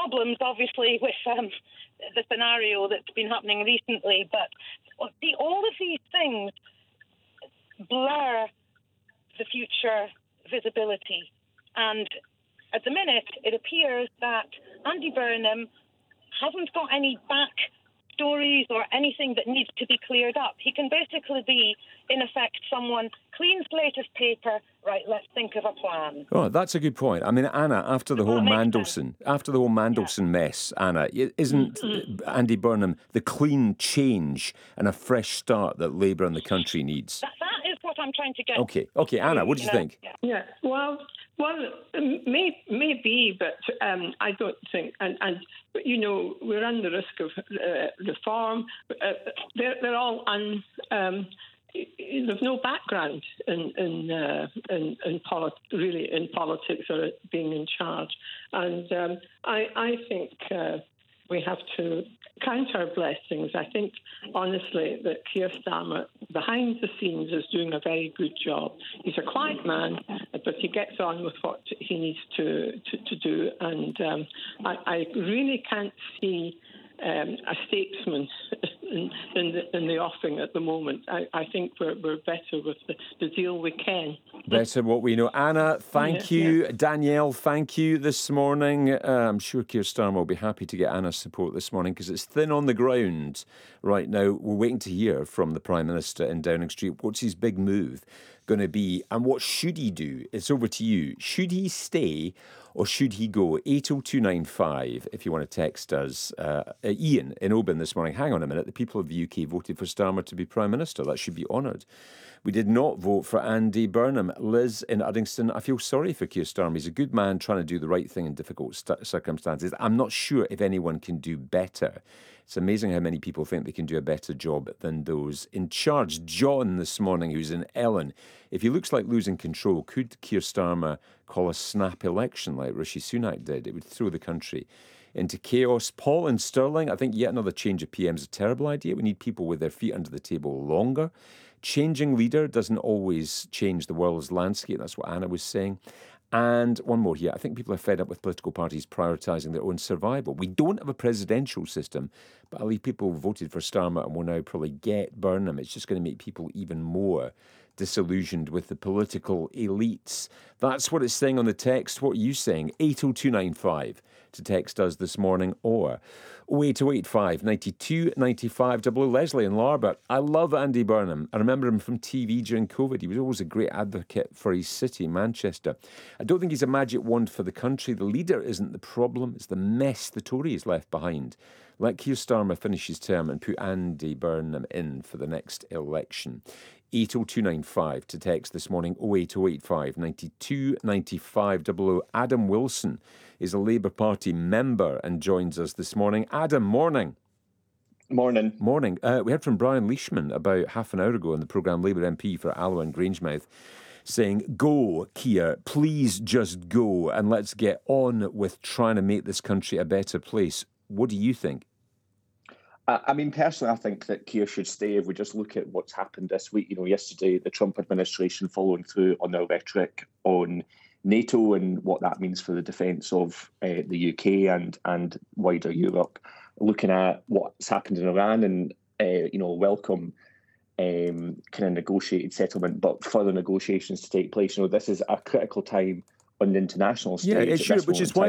problems, obviously, with the scenario that's been happening recently. But all of these things blur the future visibility. And at the minute, it appears that Andy Burnham hasn't got any back stories or anything that needs to be cleared up. He can basically be, in effect, someone clean slate of paper. Right, let's think of a plan. Oh, that's a good point. I mean, Anna, after the whole Mandelson mess, Anna, isn't Andy Burnham the clean change and a fresh start that Labour and the country needs? That is what I'm trying to get. Okay, Anna, what do you think? Yeah, well, maybe, but I don't think, and you know, we run the risk of reform. They're all there's no background in politics or being in charge, and I think we have to count our blessings. I think, honestly, that Keir Starmer, behind the scenes, is doing a very good job. He's a quiet man, but he gets on with what he needs to do. And I really can't see a statesman in the offing at the moment. I think we're better with the deal we can. Better what we know. Anna, thank you. Yeah. Danielle, thank you this morning. I'm sure Keir Starmer will be happy to get Anna's support this morning because it's thin on the ground right now. We're waiting to hear from the Prime Minister in Downing Street. What's his big move going to be and what should he do? It's over to you. Should he stay or should he go? 80295 if you want to text us. Ian in Oban this morning. Hang on a minute. The people of the UK voted for Starmer to be Prime Minister. That should be honoured. We did not vote for Andy Burnham. Liz in Uddingston, I feel sorry for Keir Starmer. He's a good man trying to do the right thing in difficult circumstances. I'm not sure if anyone can do better. It's amazing how many people think they can do a better job than those in charge. John this morning, who's in Ellen. If he looks like losing control, could Keir Starmer call a snap election like Rishi Sunak did? It would throw the country into chaos. Paul in Stirling, I think yet another change of PM is a terrible idea. We need people with their feet under the table longer. Changing leader doesn't always change the world's landscape. That's what Anna was saying. And one more here. I think people are fed up with political parties prioritising their own survival. We don't have a presidential system, but I believe people voted for Starmer and will now probably get Burnham. It's just going to make people even more disillusioned with the political elites. That's what it's saying on the text. What are you saying? 80295 to text us this morning or 08085 92 95 00. Leslie in Larbert. I love Andy Burnham. I remember him from TV during COVID. He was always a great advocate for his city, Manchester. I don't think he's a magic wand for the country. The leader isn't the problem. It's the mess the Tories left behind. Let Keir Starmer finish his term and put Andy Burnham in for the next election. 80295 to text this morning 08085 92 95 00. Adam Wilson is a Labour Party member and joins us this morning. Adam, morning. Morning. Morning. We heard from Brian Leishman about half an hour ago on the programme, Labour MP for Alloa and Grangemouth, saying, go, Keir, please just go and let's get on with trying to make this country a better place. What do you think? I mean, personally, I think that Keir should stay. If we just look at what's happened this week, yesterday, the Trump administration following through on their rhetoric on NATO and what that means for the defence of the UK and wider Europe, looking at what's happened in Iran and, welcome kind of negotiated settlement, but further negotiations to take place. This is a critical time on the international stage. Yeah, it's sure, which is why